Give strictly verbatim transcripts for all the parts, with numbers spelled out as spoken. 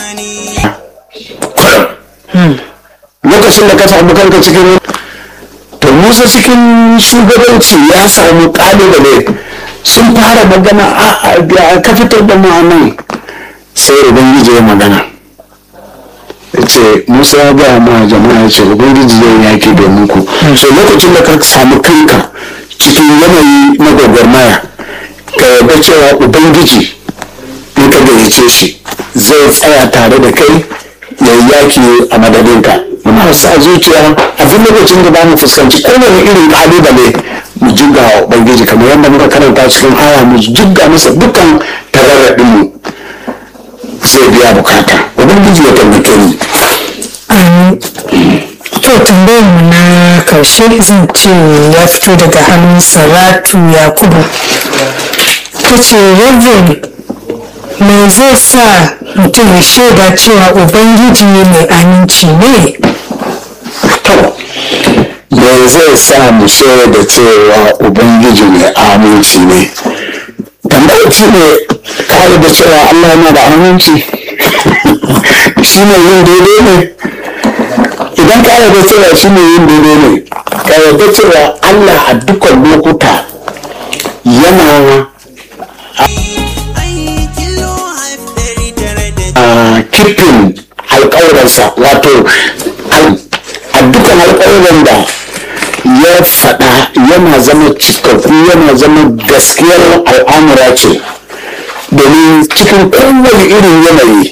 lokacin da ka samu kanka cikin to musa cikin shugabanci ya samu kalubale sun fara magana a ka fitar da ma'anan sai ubangiji ya magana ya ce musa ya gaya ma jama'a ya ce ubangiji zai yaki domin ku so lokacin da ka samu kanka cikin yanayi na gwagwarmaya ka yarda cewa ubangiji in ka gayyace shi zai tsaya tare da kai ya yaki a madadinka muna sa zuciya a duk lokacin da ba mu fuskanci kowane irin kalubale mu jigga wa ubangiji kamar yadda muka karanta cikin aya mu jigga masa dukkan tararraɗin mu zai biya bukata ubangiji ya taimake ni. To tambayar mu na karshe zan ce ya fito daga hannun Saratu Yakubu ta ce Reverend me zai sa mutum ya shaida cewa ubangiji mai aminci ne? To me zai sa mu shaida cewa ubangiji mai aminci ne? Tambayar shi ne kare da cewa Allah yana da aminci shi ne yin daidai ne? Idan ka yarda cewa shi ne yin daidai ne ka yarda cewa Allah a dukkan lokuta yana kifin alƙawarinsa wato a dukkan alƙawarin da ya faɗa yana zama cikakku yana zama gaskiyar al'amura ce domin cikin kowane irin yanayi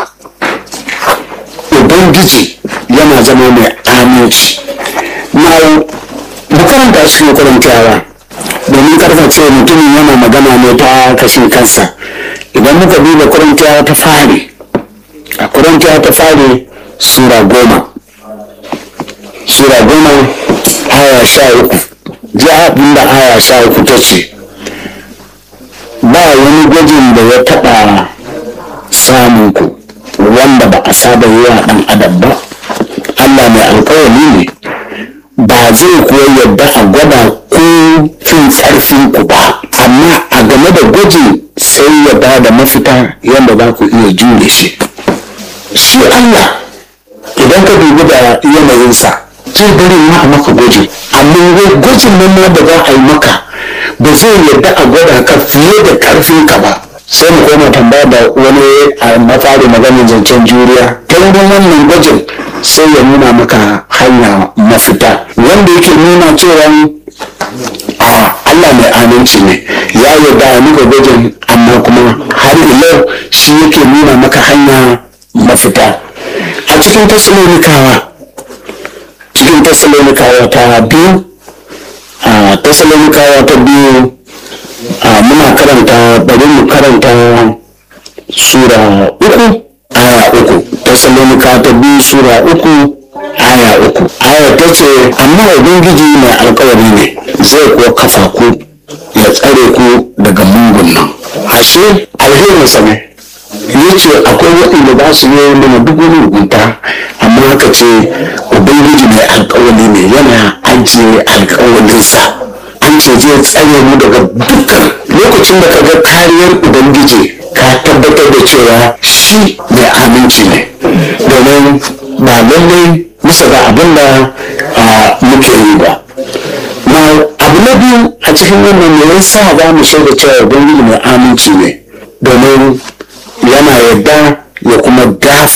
ubangiji yana zama mai aminci na makaranta shi makarantawa domin karface mutumin yana magana ne ta kashin kansa idan muka duba korintiyawa ta fari a korintiyawa ta fari sura goma sura goma aya sha uku ji abin da aya sha uku ta ce ba wani gwajin da ya taɓa samun ku wanda ba a saba yi wa ɗan adam ba Allah mai alkawari ne ba zai kuwa yadda a gwada ko fin ƙarfin ku ba amma a game da gwajin sai ya ba da mafita yadda za ku iya jure shi shi Allah idan ka dubi da yanayinsa zai bari ma a maka gwaji amma gwajin nan ma da za a yi maka ba zai yadda a gwada ka fiye da ƙarfin ka ba sai mu koma tambaya da wani a mafari maganin zancen juriya ta wurin wannan gwajin sai ya nuna maka hanya mafita wanda yake nuna cewa a Allah mai aminci ne ya yarda a muka gwajin amma kuma har ilau shi yake nuna maka hanya mafita a cikin tasalonikawa cikin tasalonikawa ta biyu a tasalonikawa ta biyu muna karanta bari mu karanta sura uku aya uku tasalonikawa ta biyu sura uku aya uku aya ta ce amma ubangiji mai alkawari ne zai kuwa kafa ku ya tsare ku daga mungun nan ashe alherinsa ne ya ce akwai waɗanda ba su yi mana duk wani mugunta amma haka ce ubangiji mai alkawari ne yana ajiye alkawarinsa an ce zai tsare mu daga dukkan lokacin da ka ga kariyar ubangiji ka tabbatar da cewa shi mai aminci ne domin ba lallai bisa ga abin da muke yi ba na abu na biyu a cikin wannan ne yasa za mu shaida cewa ubangiji mai aminci ne domin yana yarda